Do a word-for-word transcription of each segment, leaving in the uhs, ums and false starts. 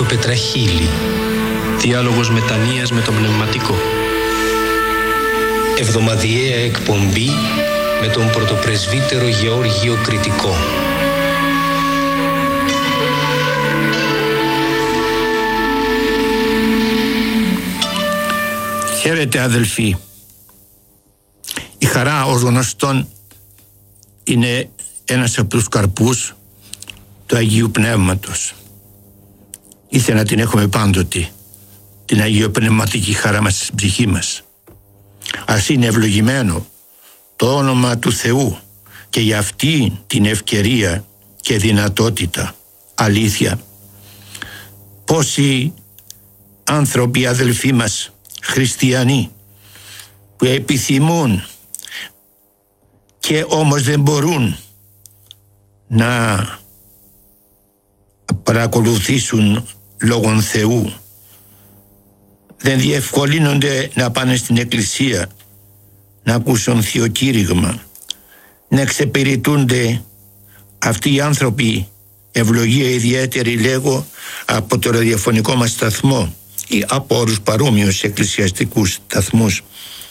το πετραχύλι. Διάλογος μετανοίας με το πνευματικό. Εβδομαδιαία εκπομπή με τον πρωτοπρεσβύτερο Γεώργιο Κρητικό. Χαίρετε αδελφοί. Η χαρά ως γνωστόν είναι ένας από τους καρπούς του Αγίου Πνεύματος. Ήθελα να την έχουμε πάντοτε, την αγιοπνευματική χαρά μας στην ψυχή μας. Ας είναι ευλογημένο το όνομα του Θεού και για αυτή την ευκαιρία και δυνατότητα, αλήθεια. Πόσοι άνθρωποι αδελφοί μας, χριστιανοί, που επιθυμούν και όμως δεν μπορούν να παρακολουθήσουν λόγον Θεού, δεν διευκολύνονται να πάνε στην εκκλησία να ακούσουν θειοκήρυγμα, να εξυπηρετούνται αυτοί οι άνθρωποι, ευλογία ιδιαίτερη λέγω, από το ραδιοφωνικό μας σταθμό ή από όρους παρόμοιους εκκλησιαστικούς σταθμούς.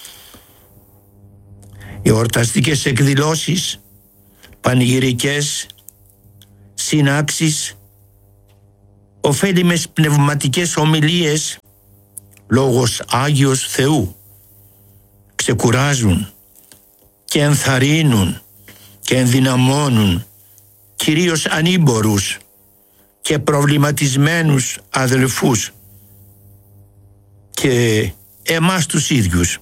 Οι εορταστικές εκδηλώσεις, πανηγυρικές συνάξεις, ωφέλιμες πνευματικές ομιλίες, λόγος Άγιος Θεού, ξεκουράζουν και ενθαρρύνουν και ενδυναμώνουν κυρίως ανήμπορους και προβληματισμένους αδελφούς και εμάς τους ίδιους.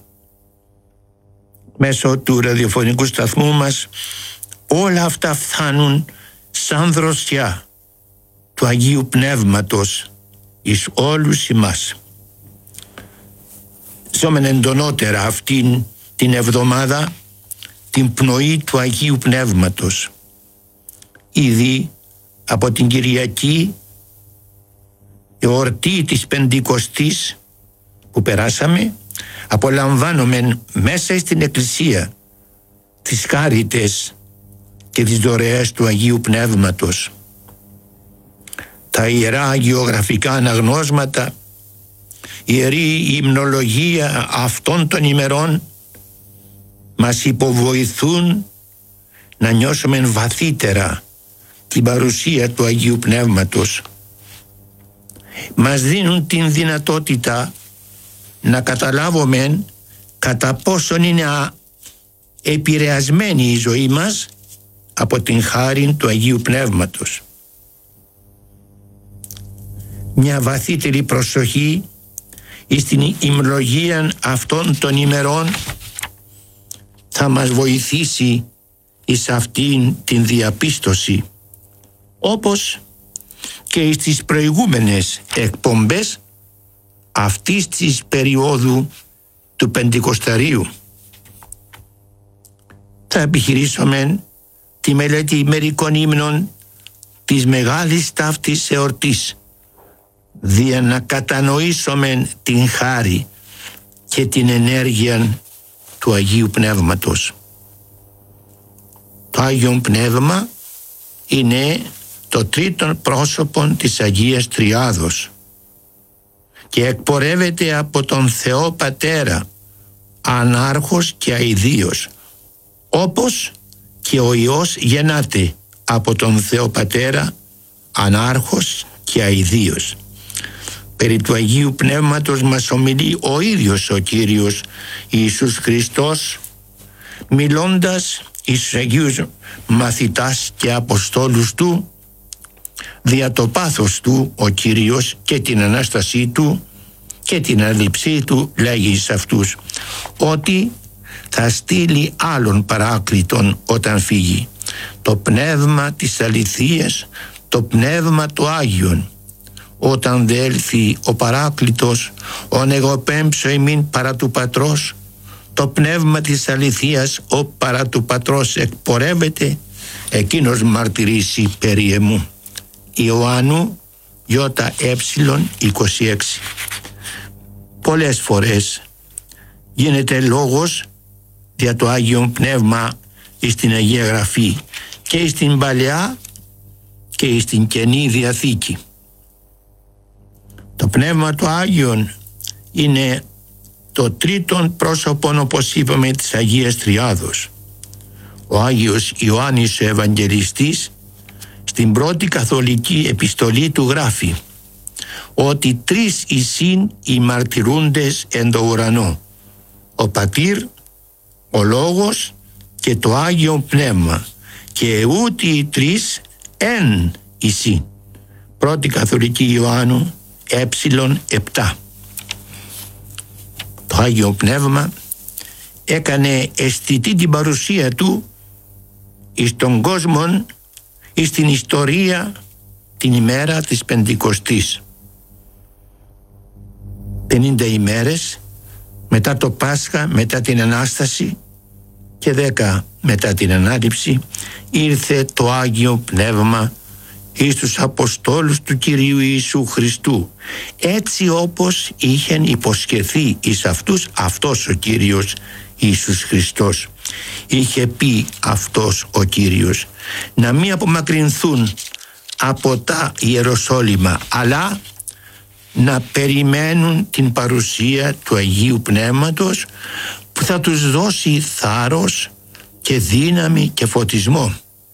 Μέσω του ραδιοφωνικού σταθμού μας όλα αυτά φτάνουν σαν δροσιά του Αγίου Πνεύματος εις όλους εμάς. Ζώμεν εντονότερα αυτήν την εβδομάδα την πνοή του Αγίου Πνεύματος. Ήδη από την Κυριακή, εορτή της Πεντηκοστής που περάσαμε, απολαμβάνουμε μέσα στην Εκκλησία τις χάριτες και τις δωρεές του Αγίου Πνεύματος. Τα ιερά αγιογραφικά αναγνώσματα, η ιερή υμνολογία αυτών των ημερών μας υποβοηθούν να νιώσουμε βαθύτερα την παρουσία του Αγίου Πνεύματος. Μας δίνουν την δυνατότητα να καταλάβουμε κατά πόσον είναι επηρεασμένη η ζωή μας από την χάριν του Αγίου Πνεύματος. Μια βαθύτερη προσοχή στην υμνολογία αυτών των ημερών θα μας βοηθήσει εις αυτήν την διαπίστωση, όπως και στις προηγούμενες εκπομπές αυτής της περίοδου του Πεντηκοσταρίου. Θα επιχειρήσουμε τη μελέτη μερικών ύμνων της μεγάλης ταύτης εορτής, δια να κατανοήσουμε την χάρη και την ενέργεια του Αγίου Πνεύματος. Το Άγιον Πνεύμα είναι το τρίτο πρόσωπο της Αγίας Τριάδος και εκπορεύεται από τον Θεό Πατέρα, ανάρχος και αηδίος, όπως και ο Υιός γεννάται από τον Θεό Πατέρα, ανάρχος και αηδίος. Περί του Αγίου Πνεύματος μας ομιλεί ο ίδιος ο Κύριος Ιησούς Χριστός, μιλώντας εις τους Αγίους μαθητάς και Αποστόλους Του, δια το πάθος Του ο Κύριος και την Ανάστασή Του και την αλήψή Του λέγει σε αυτούς ότι θα στείλει άλλον παράκλητον όταν φύγει, το πνεύμα της αληθείας, το πνεύμα του Άγιον. Όταν δε έλθει ο παράκλητος, ον εγώ πέμψω ημίν παρά του Πατρός, το πνεύμα της αληθείας ο παρά του Πατρός εκπορεύεται, εκείνος μαρτυρήσει περί εμού. Ιωάννου ΙΕ είκοσι έξι. Πολλές φορές γίνεται λόγος για το Άγιον Πνεύμα στην Αγία Γραφή και στην Παλαιά και στην Καινή Διαθήκη. Πνεύμα το Άγιον είναι το τρίτον πρόσωπον, όπως είπαμε, της Αγίας Τριάδος. Ο Άγιος Ιωάννης ο Ευαγγελιστής στην πρώτη καθολική επιστολή του γράφει ότι τρεις εισήν οι μαρτυρούντες εν το ουρανό, ο Πατήρ, ο Λόγος και το Άγιο Πνεύμα, και ούτε οι τρεις εν εισήν. Πρώτη καθολική Ιωάννου έψιλον επτά. Το Άγιο Πνεύμα έκανε αισθητή την παρουσία του εις τον κόσμο, εις την ιστορία, την ημέρα της Πεντηκοστής. πενήντα ημέρες μετά το Πάσχα, μετά την Ανάσταση και δέκα μετά την Ανάληψη, ήρθε το Άγιο Πνεύμα εις τους Αποστόλους του Κυρίου Ιησού Χριστού, έτσι όπως είχεν υποσχεθεί εις αυτούς αυτός ο Κύριος Ιησούς Χριστός. Είχε πει αυτός ο Κύριος να μην απομακρυνθούν από τα Ιεροσόλυμα, αλλά να περιμένουν την παρουσία του Αγίου Πνεύματος, που θα τους δώσει θάρρος και δύναμη και φωτισμό.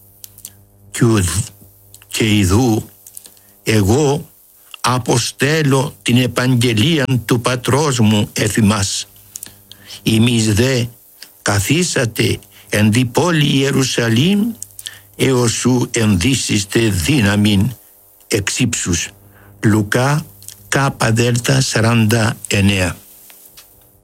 Και ιδού εγώ αποστέλω την επαγγελία του Πατρός μου εφημάς. Εμείς δε καθίσατε εν τη πόλη Ιερουσαλήμ, έως σου ενδύσιστε δύναμιν εξύψους. Λουκά κάπα δέλτα σαράντα εννέα.